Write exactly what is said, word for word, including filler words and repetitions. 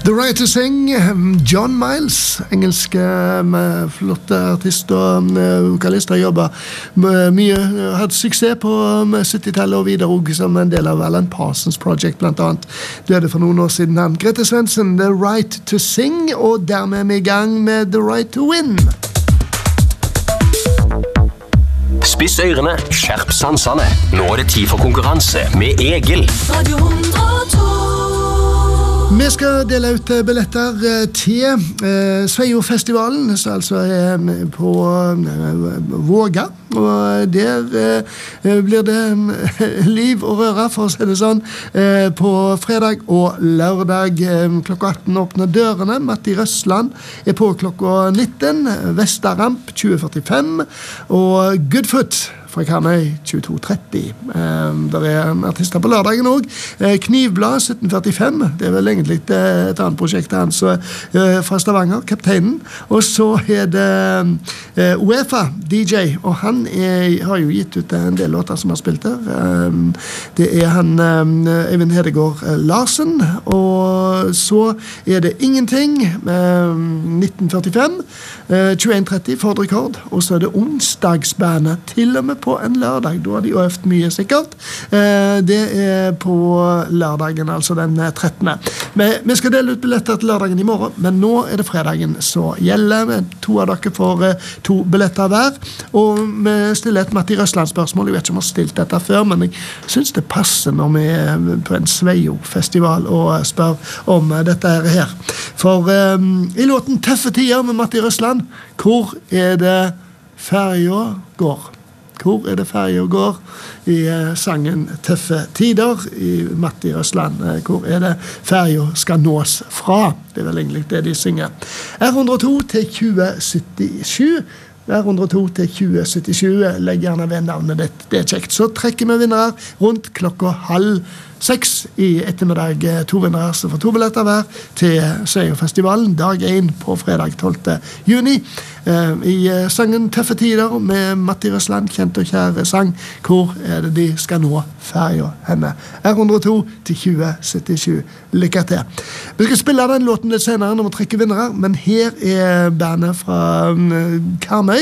The Right to Sing, John Miles, engelske med flotte artist og vokalist, har jobbet mye, hatt suksess på syttitallet og videre også som en del av Alan Parsons Project blant annet. Døde for noen år siden han. Grete Svendsen, The Right to Sing, og dermed er vi i gang med The Right to Win. Spiss ørene, skjerp sansene. Nå er det tid for konkurranse med Egil. Radio hundre og to. Vi skal dele ut billetter til eh, Sveio-festivalen, som altså er på eh, Våga, og der eh, blir det liv og røre, for å si det sånn, eh, på fredag og lørdag. Eh, klokka atten åpner dørene. Matti Røsland er på klokka nitten, Vestaramp tjue førtifem, og Goodfoot fra Karmøy tjueto tretti. Eh, der er artister på lørdagen også. Eh, Knivblad sytten førtifem, det er vel egentlig et annet prosjekt hans eh, fra Stavanger, Kapteinen. Og så er det eh, UEFA D J, og han er, har jo gitt ut en del låter som har spilt der. Eh, det er han eh, Eivind Hedegaard Larsen, og så er det Ingenting, eh, nitten førtifem, eh, tjueen tretti, Ford Rekord, og så er det onsdagsbandet til og med på en lørdag. Da har de øvd mye sikkert. Eh, det er på lørdagen, altså den trettende. Men vi skal dele ut billetter til lørdagen i morgen, men nå er det fredagen så gjelder. To av dere får uh, to billetter hver, og vi stiller et Matti Røsland-spørsmål. Jeg vet ikke om jeg har stilt dette før, men jeg synes det passer når vi er på en Sveio-festival og spør om uh, dette her. For um, i låten Tøffe tider med Matti Røsland, hvor er det ferja går? Hvor er det ferja går i uh, sangen Tøffe tider i Matti Røsland? Uh, hvor er det ferja skal nås fra? Det er vel egentlig det de synger. R hundre og to til tjue syttisju. R hundre og to til tjue syttisju. Legg gjerne ved navnet ditt. Det er kjekt. Så trekker vi vinnere rundt klokka halv seks i ettermiddag. To vinnere som får to billetter hver til Sveio-festivalen. Dag én på fredag tolvte juni. I sangen Tøffe tider med Matti Røsland, kjent og kjære sang. Hvor er det de skal nå ferja henne? R hundre og to til tjue syttisju. Lykke til. Vi skal spille den låten litt senere når vi trekker vinnere, men her er bandet fra Karmøy.